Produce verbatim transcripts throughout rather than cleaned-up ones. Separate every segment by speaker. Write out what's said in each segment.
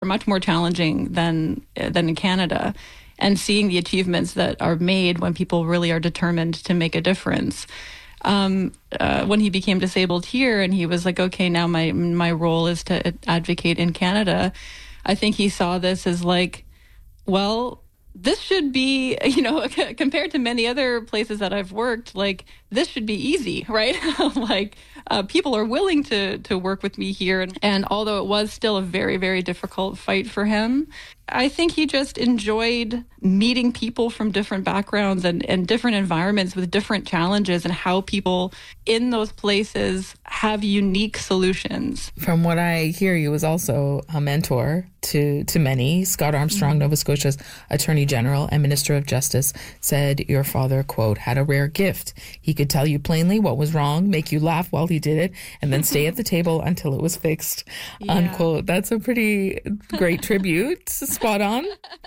Speaker 1: much more challenging than than in Canada. And seeing the achievements that are made when people really are determined to make a difference. Um, uh, when he became disabled here and he was like, okay, now my my role is to advocate in Canada, I think he saw this as like, well, this should be, you know, compared to many other places that I've worked, like this should be easy, right? like uh, people are willing to to work with me here. And, and although it was still a very, very difficult fight for him, I think he just enjoyed meeting people from different backgrounds and, and different environments with different challenges and how people in those places have unique solutions.
Speaker 2: From what I hear, he was also a mentor to, to many. Scott Armstrong, mm-hmm. Nova Scotia's Attorney General and Minister of Justice, said your father, quote, had a rare gift. He could tell you plainly what was wrong, make you laugh while he did it, and then stay at the table until it was fixed, yeah. unquote. That's a pretty great tribute. Spot on.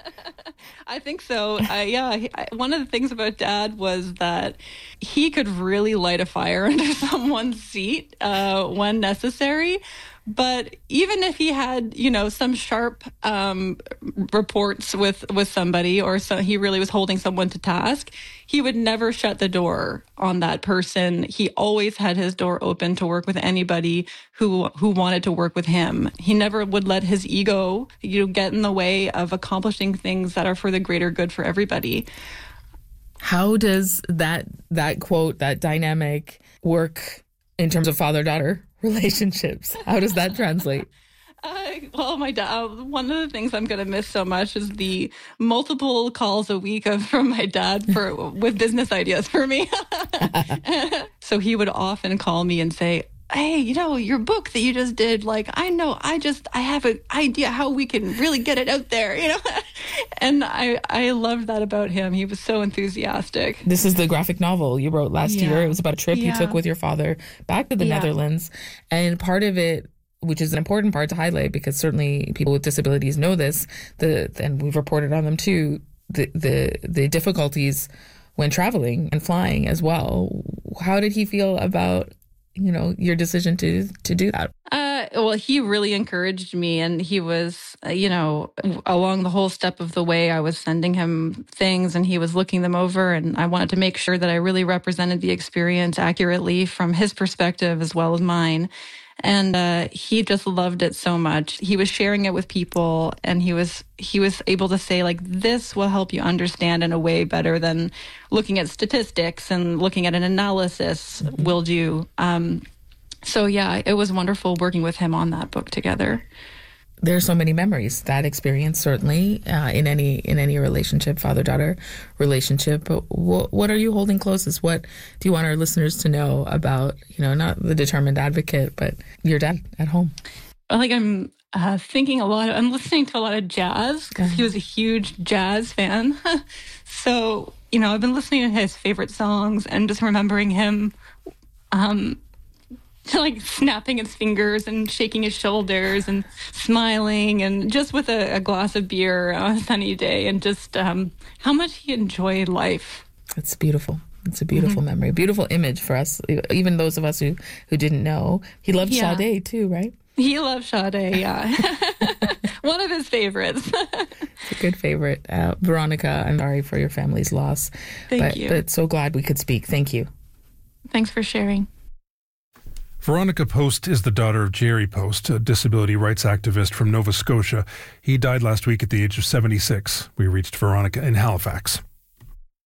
Speaker 1: I think so. Uh, yeah. He, I, one of the things about Dad was that he could really light a fire under someone's seat uh, when necessary. But even if he had, you know, some sharp um, reports with, with somebody or so he really was holding someone to task, he would never shut the door on that person. He always had his door open to work with anybody who who wanted to work with him. He never would let his ego, you know, get in the way of accomplishing things that are for the greater good for everybody.
Speaker 2: How does that that quote, that dynamic work in terms of father-daughter relationships? How does that translate?
Speaker 1: Uh, well, my dad, one of the things I'm going to miss so much is the multiple calls a week of, from my dad for with business ideas for me. So he would often call me and say, hey, you know, your book that you just did, like, I know, I just, I have an idea how we can really get it out there, you know? And I, I loved that about him. He was so enthusiastic.
Speaker 2: This is the graphic novel you wrote last
Speaker 1: yeah.
Speaker 2: year. It was about a trip yeah. you took with your father back to the yeah. Netherlands. And part of it, which is an important part to highlight because certainly people with disabilities know this, the and we've reported on them too, the the, the difficulties when traveling and flying as well. How did he feel about, you know, your decision to to do that?
Speaker 1: Uh, well, he really encouraged me, and he was, uh, you know, along the whole step of the way, I was sending him things and he was looking them over, and I wanted to make sure that I really represented the experience accurately from his perspective as well as mine. And uh, he just loved it so much. He was sharing it with people, and he was he was able to say, like, this will help you understand in a way better than looking at statistics and looking at an analysis mm-hmm. will do. Um, so, yeah, it was wonderful working with him on that book together.
Speaker 2: There are so many memories, that experience, certainly, uh, in any in any relationship, father-daughter relationship. But what, what are you holding closest? What do you want our listeners to know about, you know, not the determined advocate, but your dad at home?
Speaker 1: I think I'm uh, thinking a lot, of, I'm listening to a lot of jazz because he was a huge jazz fan. So, you know, I've been listening to his favorite songs and just remembering him um like snapping his fingers and shaking his shoulders and smiling and just with a, a glass of beer on a sunny day and just um, how much he enjoyed life.
Speaker 2: It's beautiful. It's a beautiful mm-hmm. memory, a beautiful image for us, even those of us who, who didn't know. He loved yeah. Sade too, right?
Speaker 1: He loved Sade, yeah. One of his favorites.
Speaker 2: It's a good favorite. Uh, Veronica, I'm sorry for your family's loss.
Speaker 1: Thank
Speaker 2: but,
Speaker 1: you.
Speaker 2: But so glad we could speak. Thank you.
Speaker 1: Thanks for sharing.
Speaker 3: Veronica Post is the daughter of Jerry Post, a disability rights activist from Nova Scotia. He died last week at the age of seventy-six. We reached Veronica in Halifax.